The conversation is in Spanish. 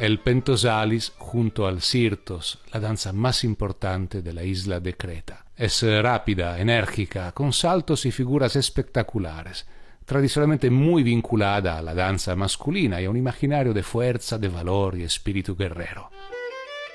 el pentosalis junto al sirtos, la danza más importante de la isla de Creta. Es rápida, enérgica, con saltos y figuras espectaculares, tradicionalmente muy vinculada a la danza masculina y a un imaginario de fuerza, de valor y espíritu guerrero.